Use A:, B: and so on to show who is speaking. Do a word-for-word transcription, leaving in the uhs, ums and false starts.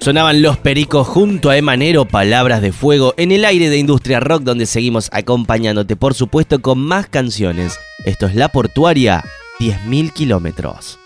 A: Sonaban Los Pericos junto a Emanero, Palabras de Fuego, en el aire de Industria Rock, donde seguimos acompañándote, por supuesto, con más canciones. Esto es La Portuaria, diez mil kilómetros.